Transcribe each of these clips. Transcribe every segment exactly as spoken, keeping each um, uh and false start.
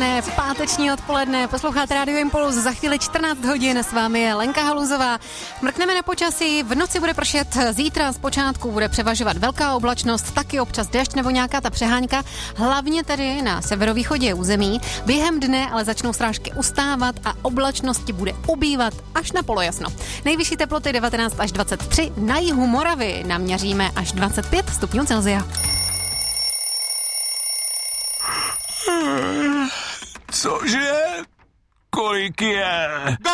krásné páteční odpoledne. Posloucháte Radio Impuls, za chvíli čtrnáct hodin, s vámi je Lenka Haluzová. Mrkneme na počasí, v noci bude pršet, zítra zpočátku bude převažovat velká oblačnost, taky občas déšť nebo nějaká ta přehánka, hlavně tedy na severovýchodě území. Během dne ale začnou srážky ustávat a oblačnosti bude ubývat až na polojasno. Nejvyšší teploty devatenáct až dvacet tři, na jihu Moravy naměříme až dvacet pět stupňů Celsia. Cože? Kolik je?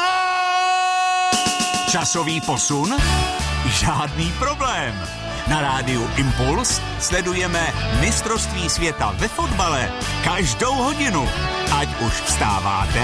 Časový posun? Žádný problém. Na rádiu Impuls sledujeme mistrovství světa ve fotbale každou hodinu. Ať už vstáváte,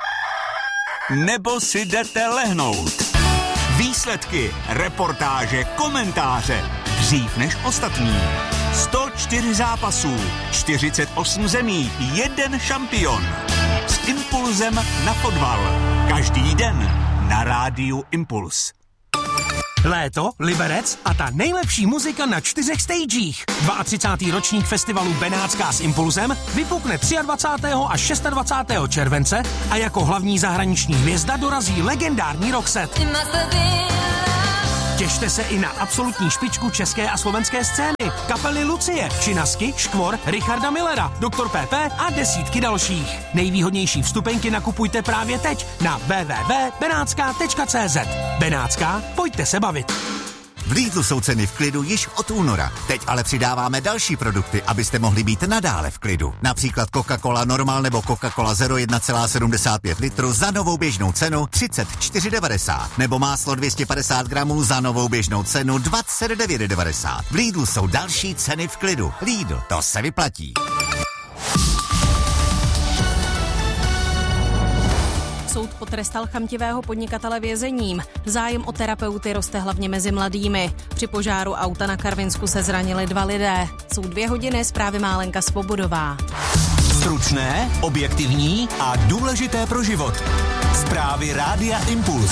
nebo si jdete lehnout. Výsledky, reportáže, komentáře. Dřív než ostatní. sto čtyři zápasů, čtyřicet osm zemí, jeden šampion. S impulzem na fotbal. Každý den na rádiu Impuls. Léto, Liberec a ta nejlepší muzika na čtyřech stagech. třicátý druhý ročník festivalu Benátská s Impulzem vypukne dvacátého třiadvacátého až dvacátého šestého července a jako hlavní zahraniční hvězda dorazí legendární Roxette. Těšte se i na absolutní špičku české a slovenské scény. Kapely Lucie, Činasky, Škvor, Richarda Millera, doktor P P a desítky dalších. Nejvýhodnější vstupenky nakupujte právě teď na w w w tečka benátská tečka c z. Benátská, pojďte se bavit. V Lidlu jsou ceny v klidu již od února. Teď ale přidáváme další produkty, abyste mohli být nadále v klidu. Například Coca-Cola Normal nebo Coca-Cola Zero jedna celá sedmdesát pět litru za novou běžnou cenu třicet čtyři devadesát. Nebo máslo dvě stě padesát gramů za novou běžnou cenu dvacet devět devadesát. V Lidlu jsou další ceny v klidu. Lidl, to se vyplatí. Soud potrestal chamtivého podnikatele vězením. Zájem o terapeuty roste hlavně mezi mladými. Při požáru auta na Karvinsku se zranili dva lidé. Jsou dvě hodiny, zprávy má Lenka Svobodová. Stručné, objektivní a důležité pro život. Zprávy Rádia Impuls.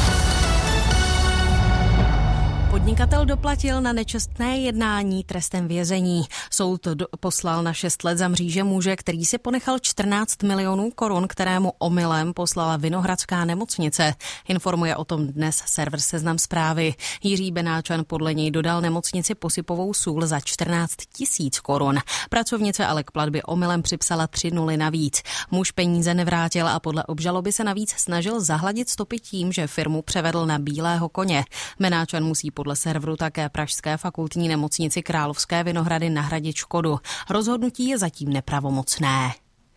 Podnikatel doplatil na nečestné jednání trestem vězení. Soud do- poslal na šest let za mříže muže, který si ponechal čtrnáct milionů korun, kterému omylem poslala Vinohradská nemocnice. Informuje o tom dnes server Seznam Zprávy. Jiří Benáčan podle něj dodal nemocnici posypovou sůl za čtrnáct tisíc korun. Pracovnice ale k platbě omylem připsala tři nuly navíc. Muž peníze nevrátil a podle obžaloby se navíc snažil zahladit stopy tím, že firmu převedl na bílého koně. Benáčan musí podle serveru také pražské fakultní nemocnici Královské Vinohrady nahradit škodu. Rozhodnutí je zatím nepravomocné.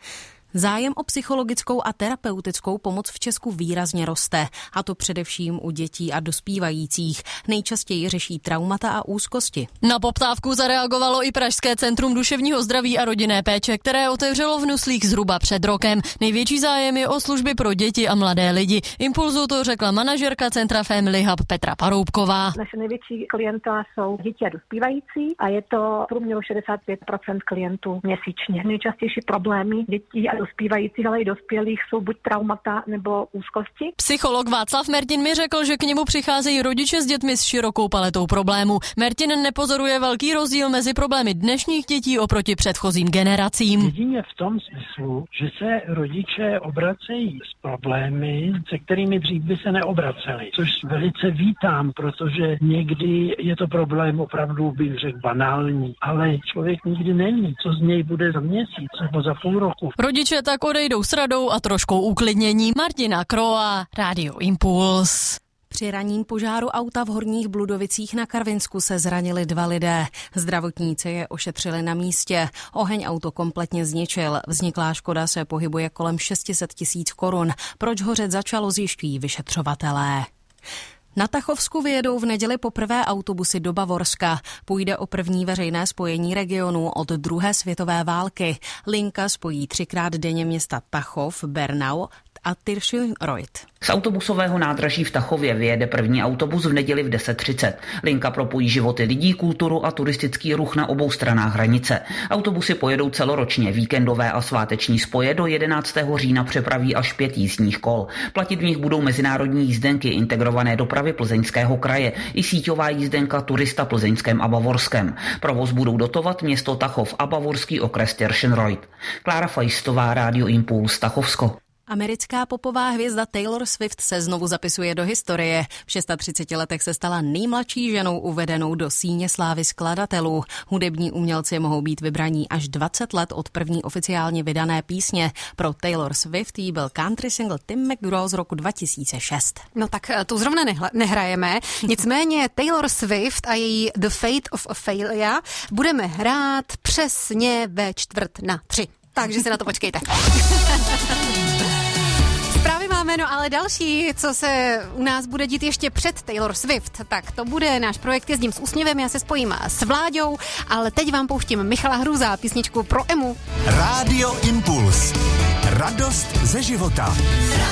Zájem o psychologickou a terapeutickou pomoc v Česku výrazně roste, a to především u dětí a dospívajících. Nejčastěji řeší traumata a úzkosti. Na poptávku zareagovalo i Pražské centrum duševního zdraví a rodinné péče, které otevřelo v Nuslích zhruba před rokem. Největší zájem je o služby pro děti a mladé lidi. Impulzu to řekla manažerka centra Family Hub Petra Paroubková. Naše největší klientela jsou děti a dospívající a je to průměru šedesát pět procent klientů měsíčně. Nejčastější problémy dětí a dospívajících, ale i dospělých jsou buď traumata nebo úzkosti. Psycholog Václav Mertin mi řekl, že k němu přicházejí rodiče s dětmi s širokou paletou problémů. Mertin nepozoruje velký rozdíl mezi problémy dnešních dětí oproti předchozím generacím. Jedině v tom smyslu, že se rodiče obracejí s problémy, se kterými dřív by se neobraceli, což velice vítám, protože někdy je to problém opravdu, bych řekl, banální, ale člověk nikdy neví, co z něj bude za měsíc nebo za půl roku. Rodiče tak odejdou s radou a troškou uklidnění. Martina Kroa, Radio Impuls. Při ranním požáru auta v Horních Bludovicích na Karvinsku se zranili dva lidé. Zdravotníci je ošetřili na místě. Oheň auto kompletně zničil. Vzniklá škoda se pohybuje kolem šest set tisíc korun. Proč hořet začalo, zjišťují vyšetřovatelé. Na Tachovsku vyjedou v neděli poprvé autobusy do Bavorska. Půjde o první veřejné spojení regionu od druhé světové války. Linka spojí třikrát denně města Tachov, Bernau a Tiršin Reut. Z autobusového nádraží v Tachově vyjede první autobus v neděli v deset třicet. Linka propojí životy lidí, kulturu a turistický ruch na obou stranách hranice. Autobusy pojedou celoročně, víkendové a sváteční spoje do jedenáctého října přepraví až pět jízdních kol. Platit v nich budou mezinárodní jízdenky integrované dopravy Plzeňského kraje i síťová jízdenka Turista Plzeňském a Bavorském. Provoz budou dotovat město Tachov a bavorský okres Tiršin Reut. Klára Fajstová, Rádio Impuls, Tachovsko. Americká popová hvězda Taylor Swift se znovu zapisuje do historie. V třiceti šesti letech se stala nejmladší ženou uvedenou do síně slávy skladatelů. Hudební umělci mohou být vybraní až dvacet let od první oficiálně vydané písně. Pro Taylor Swift jí byl country single Tim McGraw z roku dva tisíce šest. No tak tu zrovna nehla- nehrajeme, nicméně Taylor Swift a její The Fate of Ophelia budeme hrát přesně ve čtvrt na tři. Takže si na to počkejte. Zprávy máme, no ale další, co se u nás bude dít ještě před Taylor Swift, tak to bude náš projekt Jezdím s úsměvem, já se spojím s Vláďou, ale teď vám pouštím Michala Hruza, písničku pro Emu. Rádio Impuls. Radost ze života.